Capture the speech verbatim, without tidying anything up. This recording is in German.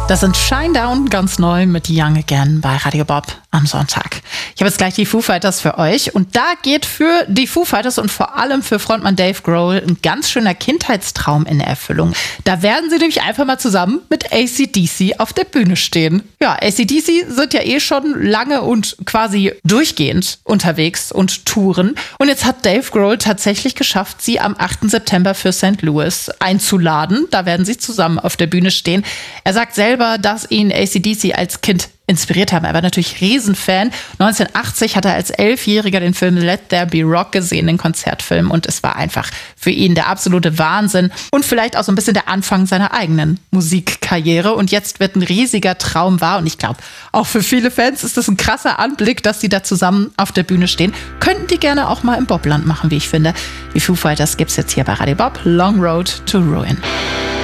Das sind Shinedown, ganz neu mit Young Again bei Radio Bob am Sonntag. Ich habe jetzt gleich die Foo Fighters für euch und da geht für die Foo Fighters und vor allem für Frontmann Dave Grohl ein ganz schöner Kindheitstraum in Erfüllung. Da werden sie nämlich einfach mal zusammen mit A C D C auf der Bühne stehen. Ja, A C D C sind ja eh schon lange und quasi durchgehend unterwegs und touren. Und jetzt hat Dave Grohl tatsächlich geschafft, sie am achten September für Sankt Louis einzuladen. Da werden sie zusammen auf der Bühne stehen. Er sagt selber, dass ihn A C D C als Kind inspiriert haben. Er war natürlich Riesenfan. neunzehnhundertachtzig hat er als Elfjähriger den Film Let There Be Rock gesehen, den Konzertfilm. Und es war einfach für ihn der absolute Wahnsinn und vielleicht auch so ein bisschen der Anfang seiner eigenen Musikkarriere. Und jetzt wird ein riesiger Traum wahr. Und ich glaube, auch für viele Fans ist das ein krasser Anblick, dass die da zusammen auf der Bühne stehen. Könnten die gerne auch mal im Bobland machen, wie ich finde. Die Foo Fighters gibt's jetzt hier bei Radio Bob. Long Road to Ruin.